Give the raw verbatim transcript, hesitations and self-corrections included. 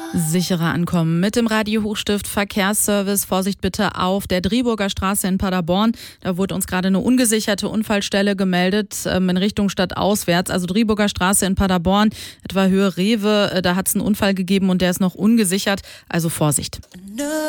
Sicherer ankommen mit dem Radio Hochstift Verkehrsservice. Vorsicht bitte auf der Driburger Straße in Paderborn. Da wurde uns gerade eine ungesicherte Unfallstelle gemeldet ähm, in Richtung stadtauswärts. Also Driburger Straße in Paderborn, etwa Höhe Rewe. Äh, da hat es einen Unfall gegeben und der ist noch ungesichert. Also Vorsicht.